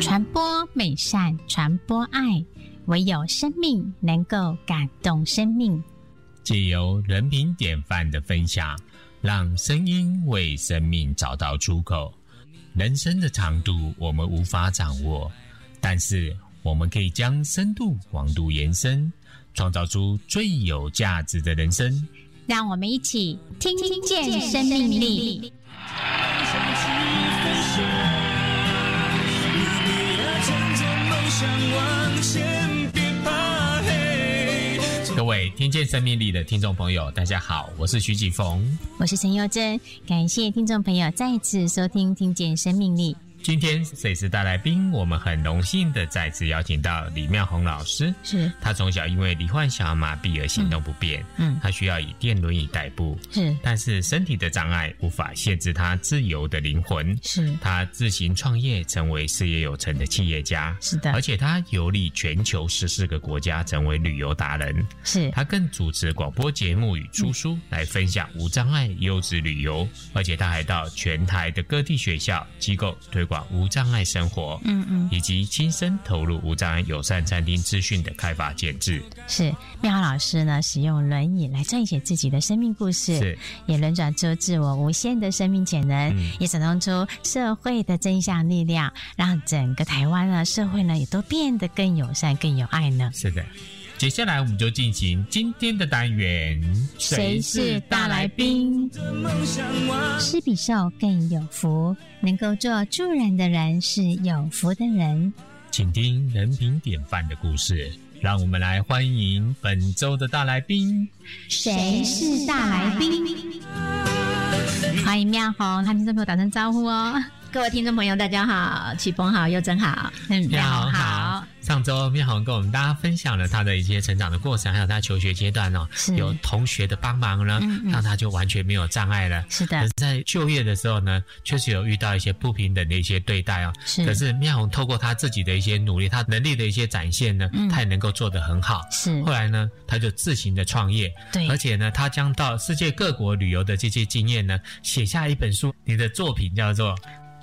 传播美善，传播爱，唯有生命能够感动生命。 藉由人品典范的分享，让声音为生命找到出口。人生的长度我们无法掌握，但是我们可以将深度广度延伸，创造出最有价值的人生。 让我们一起听见生命力。 各位听见生命力的听众朋友，大家好，我是徐启逢， 我是陈佑珍，感谢听众朋友再次收听听见生命力。 今天这次大来宾，我们很荣幸的再次邀请到李妙红老师。 是， 他从小因为罹患小儿麻痹而行动不便，他需要以电轮椅代步，是，但是身体的障碍无法限制他自由的灵魂。是，他自行创业，成为事业有成的企业家。是的，而且他游历全球14个国家，成为旅游达人。是，他更主持广播节目与出书，来分享无障碍优质旅游。而且他还到全台的各地学校机构推广无障碍生活，以及亲身投入无障碍友善餐厅资讯的开发建制。 是，妙豪老师呢，使用轮椅来撰写自己的生命故事，是，也轮转出自我无限的生命潜能，也展动出社会的正向力量，让整个台湾呢，社会呢，也都变得更友善、更有爱呢。 是的。接下来我们就进行今天的单元， 谁是大来宾？施比受更有福，能够做助人的人是有福的人。 请听人品典范的故事，让我们来欢迎本周的大来宾。 谁是大来宾？欢迎妙红，和听众朋友打声招呼哦。 各位听众朋友大家好，启逢好，佑珍好。 妙红好。上周妙红跟我们大家分享了他的一些成长的过程，还有他求学阶段哦，有同学的帮忙呢，让他就完全没有障碍了。是的，可是在就业的时候呢，确实有遇到一些不平等的一些对待哦。是，可是妙红透过他自己的一些努力，他能力的一些展现呢，他也能够做得很好。是，后来呢，他就自行的创业，对，而且呢，他将到世界各国旅游的这些经验呢，写下一本书。你的作品叫做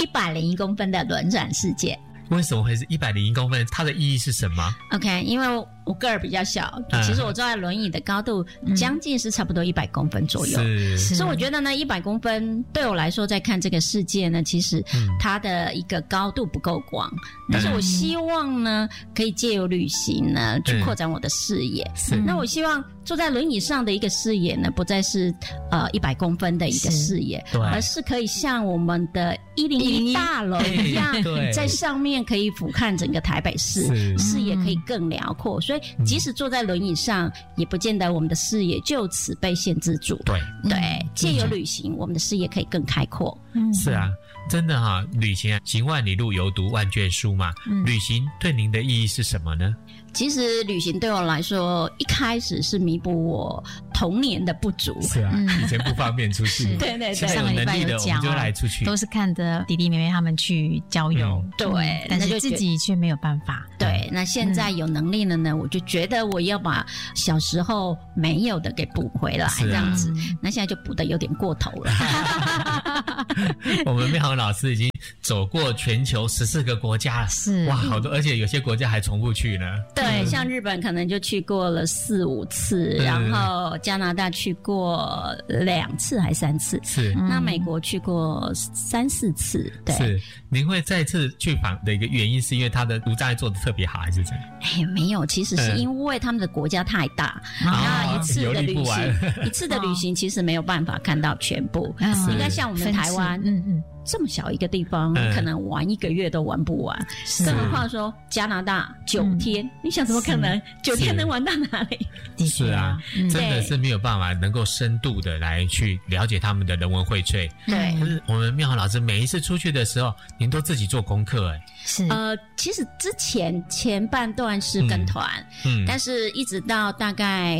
101公分的轮转世界。 为什么会是101公分？它的意义是什么 ？OK， 因为我个儿比较小，其实我坐在轮椅的高度将近是差不多100公分左右，所以我觉得呢，100公分对我来说，在看这个世界呢，其实它的一个高度不够广，但是我希望呢，可以借由旅行呢，去扩展我的视野。那我希望坐在轮椅上的一个视野呢，不再是100公分的一个视野，而是可以像我们的101大楼一样，在上面可以俯瞰整个台北市，视野可以更辽阔。所以即使坐在轮椅上，也不见得我们的视野就此被限制住。对，借由旅行，我们的视野可以更开阔。 是啊，真的哈，旅行啊，行万里路，犹读万卷书嘛。旅行对您的意义是什么呢？ 其实旅行对我来说，一开始是弥补我童年的不足。 是啊，以前不方便出去。 对对对， 上个礼拜有讲， 就来出去， 都是看着弟弟妹妹他们去郊游， 对， 但是自己却没有办法。 对，那现在有能力了呢，我就觉得我要把小时候没有的给补回来，这样子。那现在就补得有点过头了。 我们妙红老师已经走过全球14个国家了，是哇，好多，而且有些国家还重复去呢。 对，像日本可能就去过了4、5次，然后加拿大去过2次还3次，是。那美国去过3、4次，对。是， 您会再次去访的一个原因，是因为他的无障碍做得特别好，还是怎样？ 没有，其实是因为他们的国家太大，那一次的旅行其实没有办法看到全部。应该像我们台湾，这么小一个地方，可能玩1个月都玩不完，更何况说加拿大9天，你想怎么可能9天能玩到哪里？ 是啊，真的是没有办法能够深度的来去了解他们的人文荟萃。对，可是我们妙红老师每一次出去的时候，您都自己做功课是其实之前半段是跟团，但是一直到大概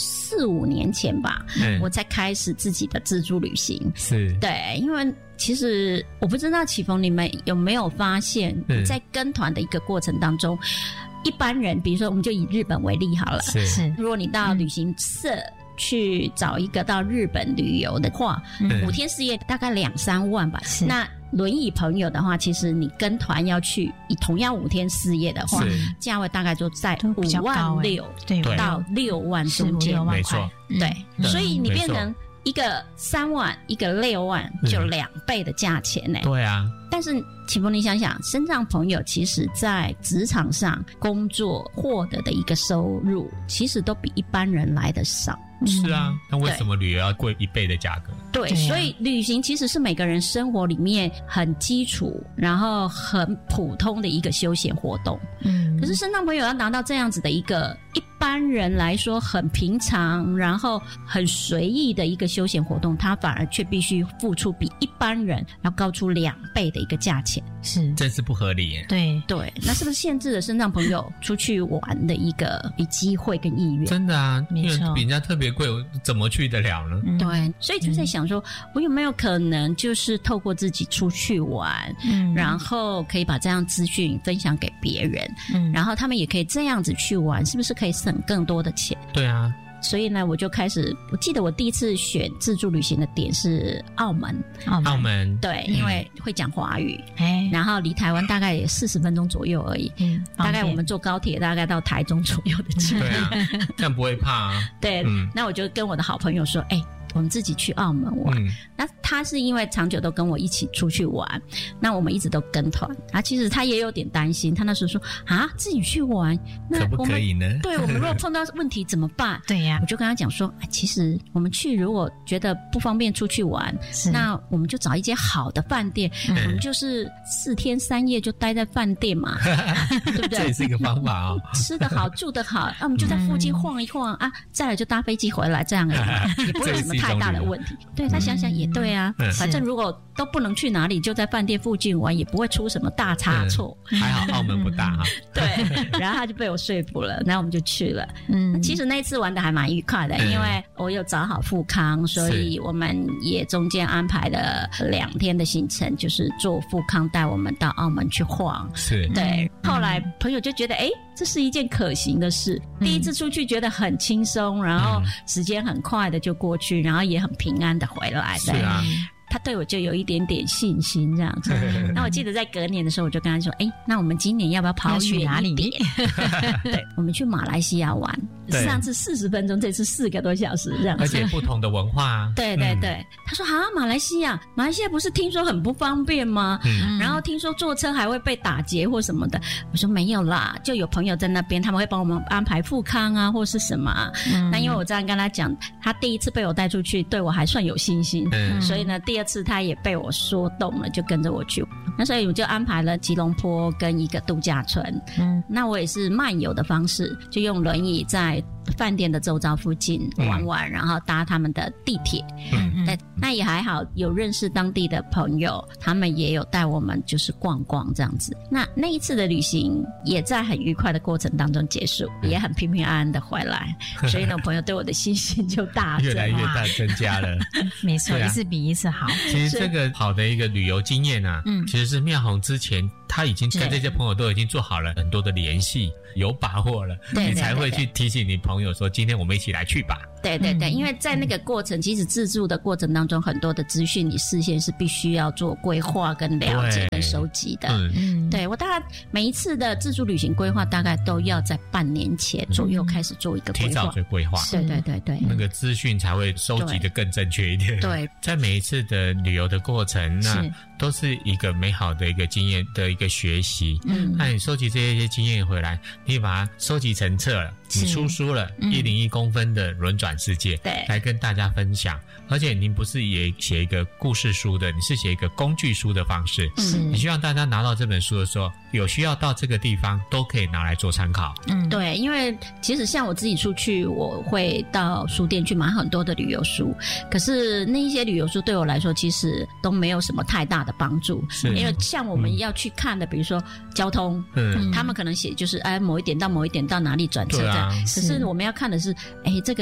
4、5年前吧，我才开始自己的自助旅行。是，对，因为其实我不知道启逢你们有没有发现，在跟团的一个过程当中，一般人比如说我们就以日本为例好了，是如果你到旅行社去找一个到日本旅游的话，5天4夜大概2-3万吧。那轮椅朋友的话，其实你跟团要去，以同样5天4夜的话，价位大概就在56000到6万中间， 没错， 对，所以你变成一个3万，一个6万，就2倍的价钱呢。 对啊， 但是启峰，你想想，身障朋友其实在职场上工作获得的一个收入，其实都比一般人来的少。 是啊，那为什么旅游要贵1倍的价格？ 对，所以旅行其实是每个人生活里面很基础，然后很普通的一个休闲活动。可是身障朋友要拿到这样子的一个一般人来说很平常，然后很随意的一个休闲活动，他反而却必须付出比一般人要高出2倍的一个价钱， 真是不合理耶。 对，那是不是限制了身障朋友出去玩的一个机会跟意愿？ 真的啊，因为比人家特别贵，我怎么去得了呢？ 对，所以就在想说，我有没有可能就是透过自己出去玩，然后可以把这样资讯分享给别人，然后他们也可以这样子去玩，是不是可以省更多的钱？ 对啊。 所以呢，我就开始，我记得我第一次选自助旅行的点是澳门，对，因为会讲华语，然后离台湾大概也40分钟左右而已，大概我们坐高铁大概到台中左右的距离， 对啊，这样不会怕啊。 对，那我就跟我的好朋友说，我们自己去澳门玩。那他是因为长久都跟我一起出去玩，那我们一直都跟团啊。其实他也有点担心，他那时候说啊，自己去玩，那可不可以呢？ 对，我们如果碰到问题怎么办？ 对呀， 我就跟他讲说，其实我们去如果觉得不方便出去玩，那我们就找一间好的饭店，我们就是4天3夜就待在饭店嘛，对不对？ 这也是一个方法哦。 吃得好，住得好，我们就在附近晃一晃啊，再来就搭飞机回来，这样而已，也不会有什么太大的问题。对，他想想也对啊，反正如果都不能去哪里，就在饭店附近玩，也不会出什么大差错。 还好澳门不大哈。 对，然后他就被我说服了，然后我们就去了。其实那一次玩的还蛮愉快的，因为我有找好富康，所以我们也中间安排了2天的行程，就是坐富康带我们到澳门去晃。对，后来朋友就觉得这是一件可行的事。第一次出去觉得很轻松，然后时间很快的就过去，然后也很平安的回来。 是啊， 他对我就有一点点信心这样子。那我记得在隔年的时候，我就跟他说，那我们今年要不要跑远一点？对，我们去马来西亚玩。上次40分钟，这次4个多小时这样子， 而且不同的文化啊。 对，他说马来西亚不是听说很不方便吗？然后听说坐车还会被打劫或什么的。我说没有啦，就有朋友在那边，他们会帮我们安排富康啊或是什么啊。那因为我这样跟他讲，他第一次被我带出去，对我还算有信心，所以呢第2次他也被我说动了，就跟着我去。那所以我就安排了吉隆坡跟一个度假村。那我也是漫游的方式，就用轮椅在饭店的周遭附近玩玩，然后搭他们的地铁。那也还好，有认识当地的朋友，他们也有带我们就是逛逛这样子。那一次的旅行也在很愉快的过程当中结束，也很平平安安的回来。所以呢，朋友对我的信心就大增， 越来越大增加了。 没错，一次比一次好。 其实这个好的一个旅游经验啊，其实是妙红之前他已经跟这些朋友都已经做好了很多的联系，有把握了，你才会去提醒你朋友说，今天我们一起来去吧。 对，因为在那个过程，其实自助的过程当中，很多的资讯你事先是必须要做规划跟了解跟收集的。对，我大概每一次的自助旅行规划，大概都要在半年前左右开始做一个规划， 提早做规划。 对， 那个资讯才会收集的更正确一点。 对， 在每一次的旅游的过程，那都是一个美好的一个经验的一个学习。那你收集这些经验回来，你把它收集成册了，你出书了，101公分的轮转世界，来跟大家分享。而且您不是也写一个故事书的，你是写一个工具书的方式。你希望大家拿到这本书的时候，有需要到这个地方都可以拿来做参考。 对，因为其实像我自己出去，我会到书店去买很多的旅游书，可是那一些旅游书对我来说其实都没有什么太大的帮助。因为像我们要去看的，比如说交通，他们可能写就是某一点到某一点到哪里转车这样，可是我们要看的是这个车子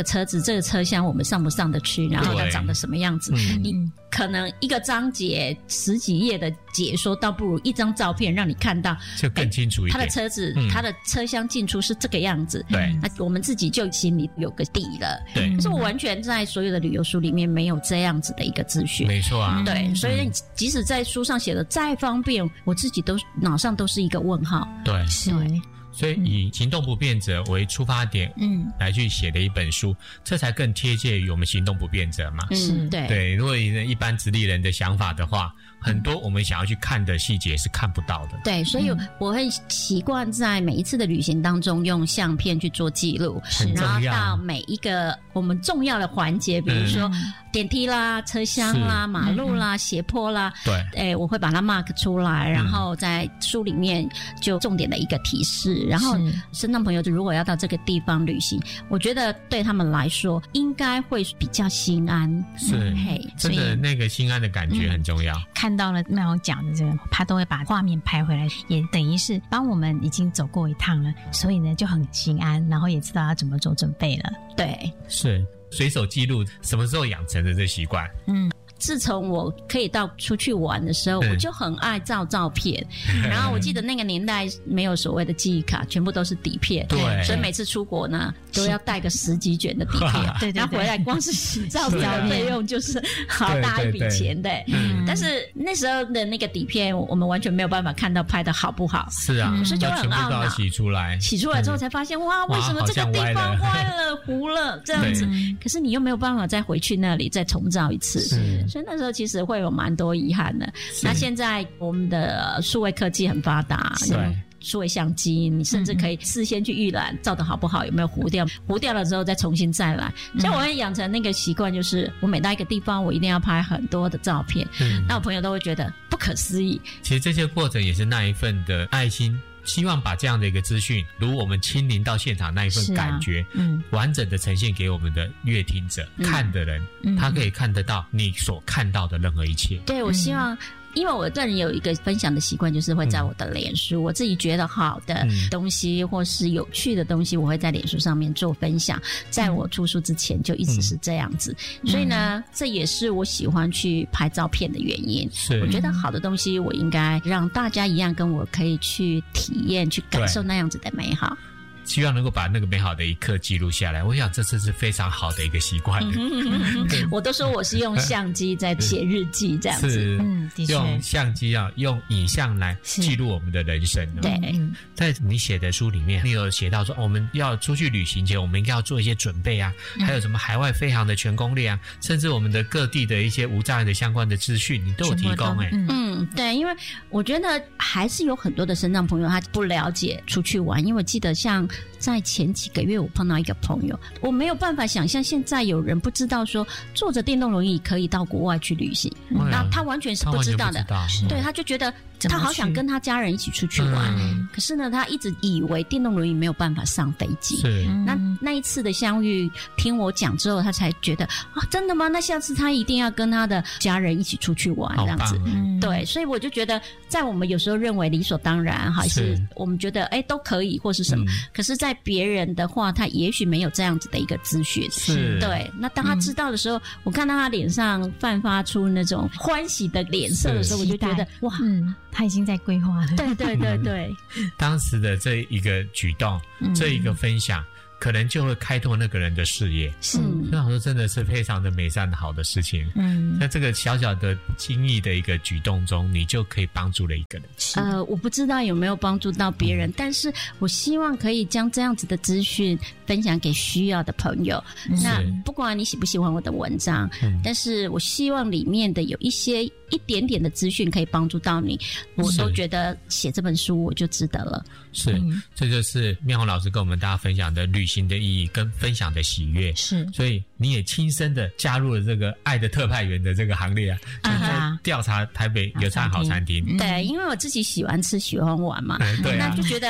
这个车厢我们上不上得去，然后要长得什么样子，你可能一个章节10几页的解说，倒不如一张照片让你看到就更清楚一点， 他的车子他的车厢进出是这个样子， 对， 那我们自己就心里有个底了。 对， 可是我完全在所有的旅游书里面没有这样子的一个资讯。 没错啊， 对，所以即使在书上写的再方便，我自己都脑上都是一个问号。 对， 是。 所以以行动不便者为出发点，来去写的一本书，这才更贴切于我们行动不便者嘛。 是， 对。如果一般直立人的想法的话，很多我们想要去看的细节是看不到的。 对，所以我会习惯在每一次的旅行当中用相片去做记录，然后到每一个我们重要的环节，比如说电梯啦、车厢啦、马路啦、斜坡啦， 对， 我会把它 mark 出来，然后在书里面就重点的一个提示。然后身障朋友如果要到这个地方旅行，我觉得对他们来说应该会比较心安。 是，真的那个心安的感觉很重要。 看到了妙蓉讲的这个，他都会把画面拍回来，也等于是帮我们已经走过一趟了，所以呢就很心安，然后也知道要怎么做准备了。 对， 是随手记录，什么时候养成的这习惯？ 自从我可以到出去玩的时候，我就很爱照照片。然后我记得那个年代没有所谓的记忆卡，全部都是底片。 对， 所以每次出国呢，都要带个10几卷的底片。 对， 然后回来光是洗照片的费用就是好大一笔钱的。但是那时候的那个底片，我们完全没有办法看到拍的好不好。 是啊， 所以就会很懊恼。 洗出来之后才发现，哇，为什么这个地方歪了、糊了这样子？可是你又没有办法再回去那里再重照一次。所以那时候其实会有蛮多遗憾的。那现在我们的数位科技很发达，数位相机，你甚至可以事先去预览照的好不好，有没有糊掉，糊掉了之后再重新再来。像我会养成那个习惯，就是我每到一个地方我一定要拍很多的照片。那我朋友都会觉得不可思议。 其实这些过程也是那一份的爱心，希望把这样的一个资讯，如我们亲临到现场那一份感觉，完整的呈现给我们的阅听者、看的人，他可以看得到你所看到的任何一切。 对，我希望。因为我个人有一个分享的习惯，就是会在我的脸书，我自己觉得好的东西或是有趣的东西，我会在脸书上面做分享。在我出书之前就一直是这样子，所以呢，这也是我喜欢去拍照片的原因。我觉得好的东西，我应该让大家一样跟我可以去体验、去感受那样子的美好。 希望能够把那个美好的一刻记录下来，我想这次是非常好的一个习惯。 我都说我是用相机在写日记这样子。 是，的确用相机用影像来记录我们的人生。 对， 在你写的书里面，你有写到说我们要出去旅行前，我们应该要做一些准备啊，还有什么海外飞航的全攻略啊，甚至我们的各地的一些无障碍的相关的资讯，你都有提供。 对，因为我觉得还是有很多的身障朋友他不了解出去玩，因为我记得像在前几个月我碰到一个朋友，我没有办法想象现在有人不知道说坐着电动轮椅可以到国外去旅行。那他完全是不知道的。对，他就觉得他好想跟他家人一起出去玩，可是呢他一直以为电动轮椅没有办法上飞机。那一次的相遇听我讲之后，他才觉得真的吗？那下次他一定要跟他的家人一起出去玩这样子。对，所以我就觉得在我们有时候认为理所当然，还是我们觉得都可以或是什么，可是在别人的话他也许没有这样子的一个资讯。对，那当他知道的时候，我看到他脸上泛发出那种欢喜的脸色的时候，我就觉得哇， 他已经在规划了。 对当时的这一个举动，这一个分享，可能就会开拓那个人的视野。那我说真的是非常的美善的好的事情。在这个小小的轻易的一个举动中，你就可以帮助了一个人。 我不知道有没有帮助到别人，但是我希望可以将这样子的资讯分享给需要的朋友。那不管你喜不喜欢我的文章，但是我希望里面的有一点点的资讯可以帮助到你，我都觉得写这本书我就值得了。 这就是妙虹老师跟我们大家分享的旅行的意义跟分享的喜悦。所以你也亲身的加入了这个爱的特派员的这个行列啊，调查台北有餐好餐厅。 对，因为我自己喜欢吃喜欢玩嘛，那就觉得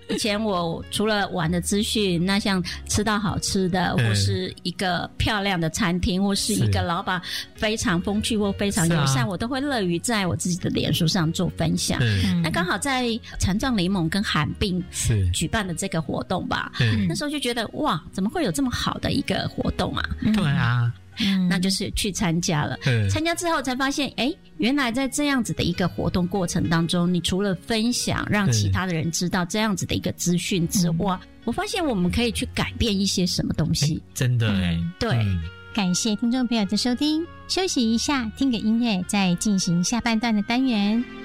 以前我除了玩的资讯，那像吃到好吃的，或是一个漂亮的餐厅，或是一个老板非常风趣或非常友善，我都会乐于在我自己的脸书上做分享。那刚好在残障联盟跟罕病举办的这个活动吧，那时候就觉得哇，怎么会有这么好的一个活动啊？ 对啊。 那就是去参加了，参加之后才发现，原来在这样子的一个活动过程当中，你除了分享让其他的人知道这样子的一个资讯之外，我发现我们可以去改变一些什么东西。 真的对。 感谢听众朋友的收听，休息一下，听个音乐，再进行下半段的单元。